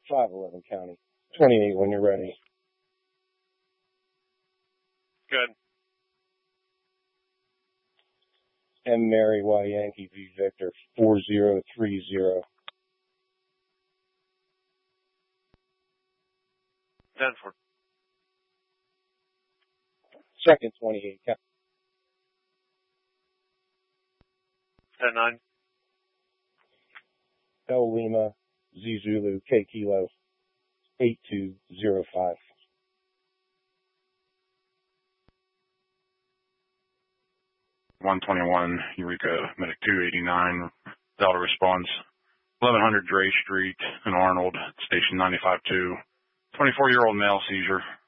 511 County. 28 when you're ready. Good. M. Mary Y. Yankee V. Victor 4030. 10-4. Second 28 County. 10-9. L. Lima Z. Zulu K. Kilo 8205. 121 Eureka Medic 289. Delta response 1100 Dre Street in Arnold, station 95-2. 24-year-old male seizure.